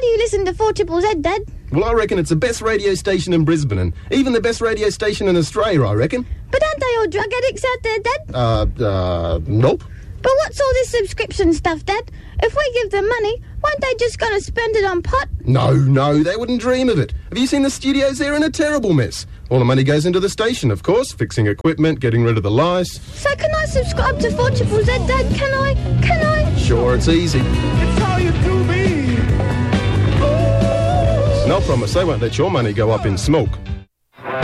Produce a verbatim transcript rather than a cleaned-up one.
you listen to four Triple Z, Dad? Well, I reckon it's the best radio station in Brisbane, and even the best radio station in Australia, I reckon. But aren't they all drug addicts out there, Dad? Uh, uh, nope. But what's all this subscription stuff, Dad? If we give them money, won't they just gonna spend it on pot? No, no, they wouldn't dream of it. Have you seen the studios? They're in a terrible mess. All the money goes into the station, of course, fixing equipment, getting rid of the lice. So can I subscribe to four Triple Z, Dad? Can I? Can I? Sure, it's easy. It's how you do me. And I'll promise they won't let your money go up in smoke.